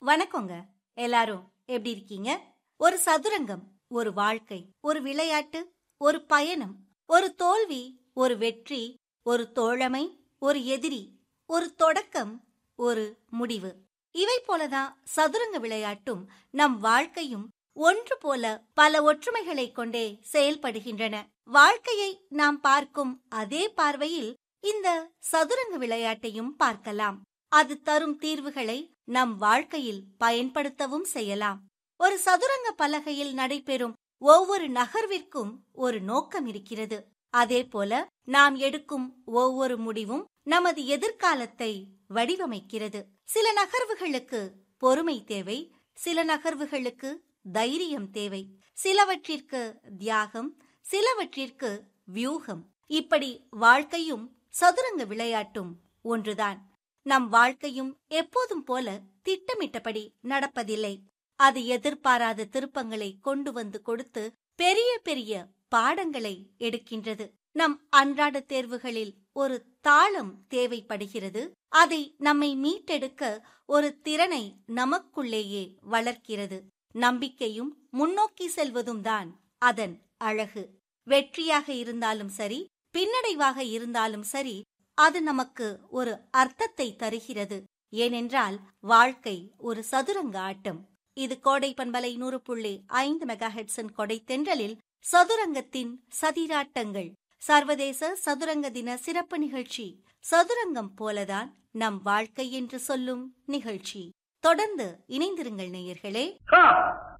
வணக்கங்க. எல்லாரும் எப்படி இருக்கீங்க? ஒரு சதுரங்கம், ஒரு வாழ்க்கை, ஒரு விளையாட்டு, ஒரு பயணம், ஒரு தோல்வி, ஒரு வெற்றி, ஒரு தோழமை, ஒரு எதிரி, ஒரு தொடக்கம், ஒரு முடிவு. இவை போலதான் சதுரங்க விளையாட்டும் நம் வாழ்க்கையும் ஒன்று போல பல ஒற்றுமைகளை கொண்டே செயல்படுகின்றன. வாழ்க்கையை நாம் பார்க்கும் அதே பார்வையில் இந்த சதுரங்க விளையாட்டையும் பார்க்கலாம். அது தரும் தீர்வுகளை நம் வாழ்க்கையில் பயன்படுத்தவும் செய்யலாம். ஒரு சதுரங்க பலகையில் நடைபெறும் ஒவ்வொரு நகர்விற்கும் ஒரு நோக்கம் இருக்கிறது. அதே போல நாம் எடுக்கும் ஒவ்வொரு முடிவும் நமது எதிர்காலத்தை வடிவமைக்கிறது. சில நகர்வுகளுக்கு பொறுமை தேவை, சில நகர்வுகளுக்கு தைரியம் தேவை, சிலவற்றிற்கு தியாகம், சிலவற்றிற்கு வியூகம். இப்படி வாழ்க்கையும் சதுரங்க விளையாட்டும் ஒன்றுதான். நம் வாழ்க்கையும் எப்போதும் போல திட்டமிட்டபடி நடப்பதில்லை. அது எதிர்பாராத திருப்பங்களை கொண்டு வந்து கொடுத்து பெரிய பெரிய பாடங்களை எடுக்கின்றது. நம் அன்றாட தேர்வுகளில் ஒரு தாளம் தேவைப்படுகிறது. அதை நம்மை மீட்டெடுக்க ஒரு திறனை நமக்குள்ளேயே வளர்க்கிறது. நம்பிக்கையும் முன்னோக்கி செல்வதும் தான் அதன் அழகு. வெற்றியாக இருந்தாலும் சரி, பின்னடைவாக இருந்தாலும் சரி, அது நமக்கு ஒரு அர்த்தத்தை தருகிறது. ஏனென்றால் வாழ்க்கை ஒரு சதுரங்க ஆட்டம். இது கோடை பண்பலை 100.5 மெகாஹெர்ட்ஸின் கொடை தென்றலில் சதுரங்கத்தின் சதிராட்டங்கள் சர்வதேச சதுரங்க தின சிறப்பு நிகழ்ச்சி. சதுரங்கம் போலதான் நம் வாழ்க்கை என்று சொல்லும் நிகழ்ச்சி. தொடர்ந்து இணைந்திருங்கள் நேயர்களே.